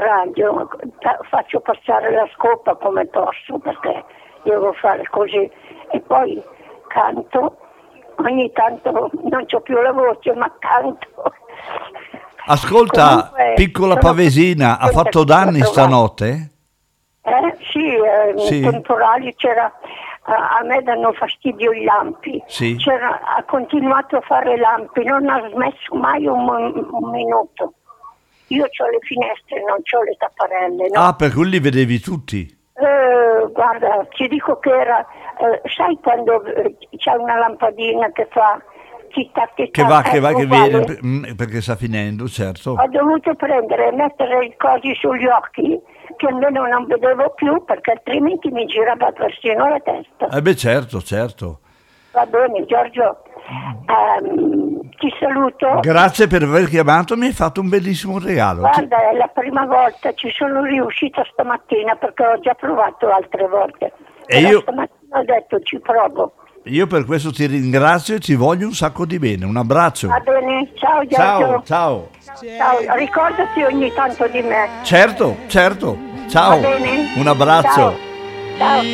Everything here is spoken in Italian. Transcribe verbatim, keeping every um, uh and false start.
radio, faccio passare la scopa come posso perché devo fare così e poi canto, ogni tanto non c'ho più la voce ma canto. Ascolta, Comunque, piccola Pavesina, ha fatto danni stanotte? Eh? Sì, eh, Sì. temporali c'era, a me danno fastidio i lampi, Sì. c'era, ha continuato a fare lampi, non ha smesso mai un, un minuto. Io ho le finestre, non ho le tapparelle. No? Ah, per cui li vedevi tutti? Eh, guarda, ti dico che era, eh, sai quando eh, c'è una lampadina che fa tic-tac, tic-tac, Che va, che va, ecco, che uguale. viene, mm, perché sta finendo, certo. Ho dovuto prendere e mettere i cosi sugli occhi che almeno non vedevo più perché altrimenti mi girava persino la testa. Eh beh, certo, certo. Va bene, Giorgio, ehm, ti saluto. Grazie per aver chiamato, mi hai fatto un bellissimo regalo. Guarda, è la prima volta, ci sono riuscita stamattina perché ho già provato altre volte. E Però io- stamattina ho detto ci provo. Io per questo ti ringrazio e ti voglio un sacco di bene. Un abbraccio. Va bene, ciao Ciao, Giorgio. ciao. Ciao, ricordati ogni tanto di me. Certo, certo. Ciao. Va bene? Un abbraccio. Ciao. Ciao.